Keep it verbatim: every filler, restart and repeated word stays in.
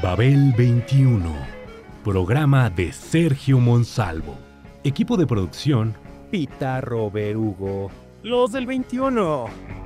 Babel veintiuno, programa de Sergio Monsalvo. Equipo de producción: Pitarro Berugo. Los del veintiuno.